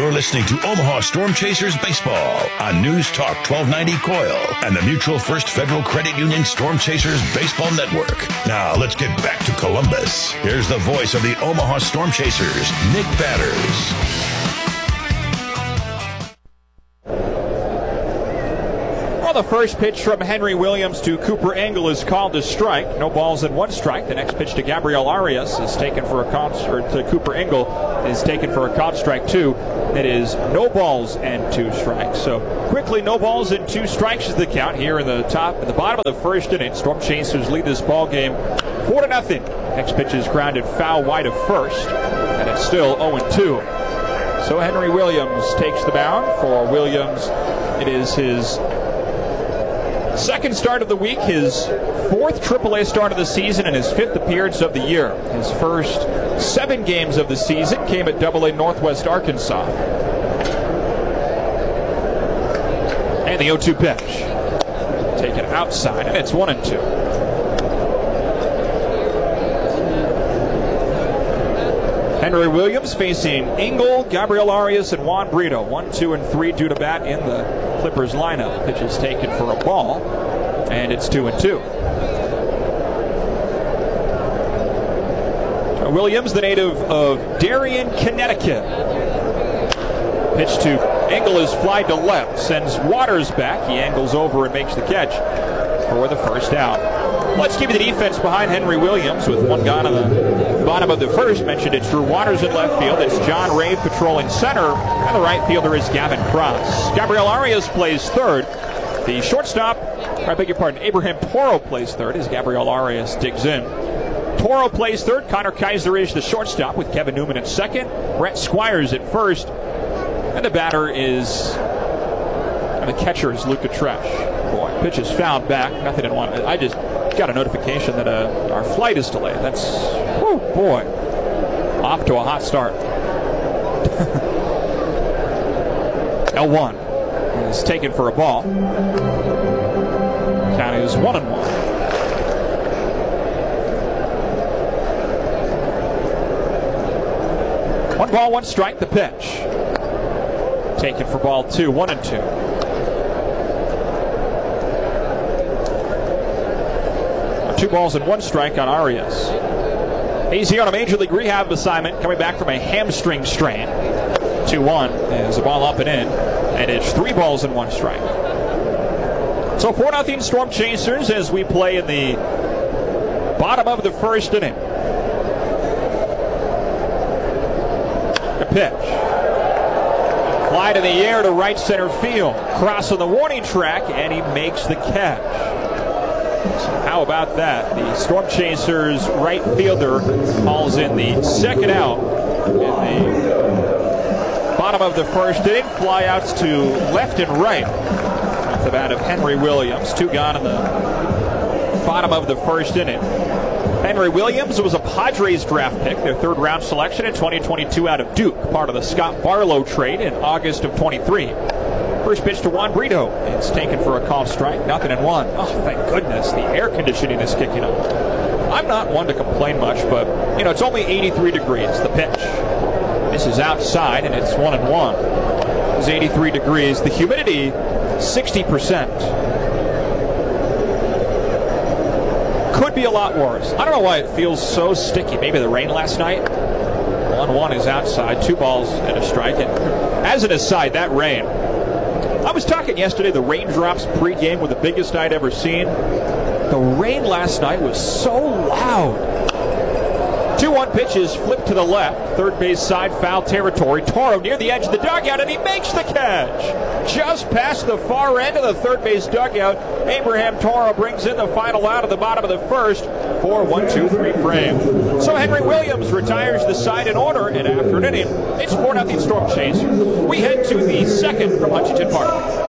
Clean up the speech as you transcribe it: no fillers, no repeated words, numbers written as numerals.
You're listening to Omaha Storm Chasers Baseball on News Talk 1290 Coil and the Mutual First Federal Credit Union Storm Chasers Baseball Network. Now let's get back to Columbus. Here's the voice of the Omaha Storm Chasers, Nick Batters. The first pitch from Henry Williams to Cooper Engel is called a strike. No balls and one strike. The next pitch to Gabriel Arias is taken for a count, or to Cooper Engel is taken for a count, strike two. It is no balls and two strikes. So quickly, no balls and two strikes is the count here in the bottom of the first inning. Storm Chasers lead this ball game 4-0. Next pitch is grounded foul wide of first, and it's still 0-2. So Henry Williams takes the mound. For Williams, it is his second start of the week, his fourth AAA start of the season, and his fifth appearance of the year. His first 7 games of the season came at AA Northwest Arkansas. And the 0-2 pitch. Taken outside, and it's 1-2. Henry Williams facing Engel, Gabriel Arias, and Juan Brito. 1, 2, and 3 due to bat in the Clippers lineup. Pitch is taken for a ball, and it's 2-2. Williams, the native of Darien, Connecticut. Pitch to Engel is fly to left, sends Waters back. He angles over and makes the catch for the first out. Let's give you the defense behind Henry Williams with one gone on the bottom of the first. Mentioned it's Drew Waters in left field. It's John Ray patrolling center. And the right fielder is Gavin Cross. Gabriel Arias plays third. The shortstop, I beg your pardon, Abraham Toro plays third as Gabriel Arias digs in. Toro plays third. Connor Kaiser is the shortstop with Kevin Newman at second. Brett Squires at first. And the batter is, and the catcher is Luca Tresh. Boy, pitch is fouled back. Nothing in one. I just got a notification that our flight is delayed. That's, oh boy, off to a hot start. L1 is taken for a ball. Count is 1-1. One ball, one strike. The pitch taken for ball 2. 1-2. 2 balls and 1 strike on Arias. He's here on a Major League rehab assignment, coming back from a hamstring strain. 2-1 is a ball up and in, and it's 3 balls and 1 strike. So 4-0 Storm Chasers as we play in the bottom of the first inning. The pitch. Fly to the air to right center field. Cross on the warning track, and he makes the catch. How about that? The Storm Chasers right fielder calls in the second out in the bottom of the first inning. Flyouts to left and right at the bat of Henry Williams. 2 gone in the bottom of the first inning. Henry Williams was a Padres draft pick, their 3rd round selection in 2022 out of Duke, part of the Scott Barlow trade in August of 23. First pitch to Juan Brito. It's taken for a called strike. 0-1. Oh, thank goodness. The air conditioning is kicking up. I'm not one to complain much, but, it's only 83 degrees. The pitch. This is outside, and it's 1-1. It's 83 degrees. The humidity, 60%. Could be a lot worse. I don't know why it feels so sticky. Maybe the rain last night. 1-1 is outside. 2 balls and a strike. And as an aside, that rain. I was talking yesterday, the raindrops pregame were the biggest I'd ever seen. The rain last night was so loud. 2-1 pitch is flipped to the left. Third base side, foul territory. Toro near the edge of the dugout, and he makes the catch. Just past the far end of the third base dugout, Abraham Toro brings in the final out of the bottom of the first for 1-2-3 frame. So Henry Williams retires the side in order, and after an inning, it's 4-0 Storm Chasers. We head to the second from Huntington Park.